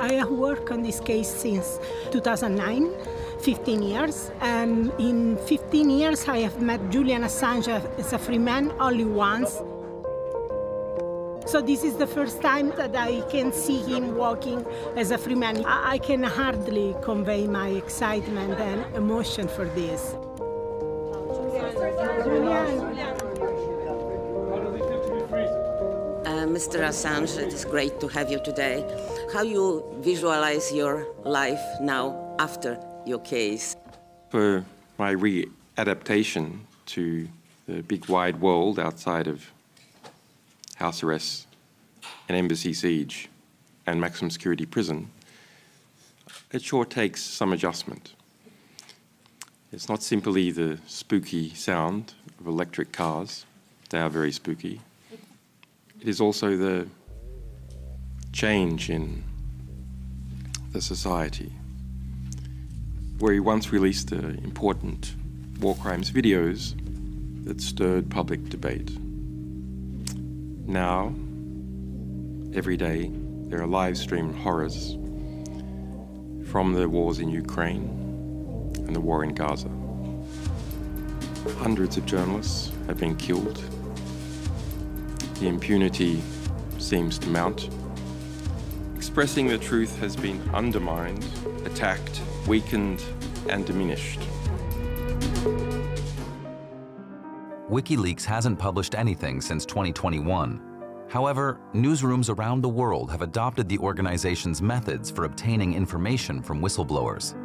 I have worked on this case since 2009, 15 years. And in 15 years, I have met Julian Assange as a free man only once. So this is the first time that I can see him walking as a free man. I can hardly convey my excitement and emotion for this. Mr. Assange, it is great to have you today. How you visualize your life now after your case? For my re-adaptation to the big wide world outside of house arrest, an embassy siege, and maximum security prison, it sure takes some adjustment. It's not simply the spooky sound of electric cars. They are very spooky. It is also the change in the society. Where he once released important war crimes videos that stirred public debate. Now, every day, there are live-streamed horrors from the wars in Ukraine and the war in Gaza. Hundreds of journalists have been killed. The impunity seems to mount. Expressing the truth has been undermined, attacked, weakened, and diminished. WikiLeaks hasn't published anything since 2021. However, newsrooms around the world have adopted the organization's methods for obtaining information from whistleblowers.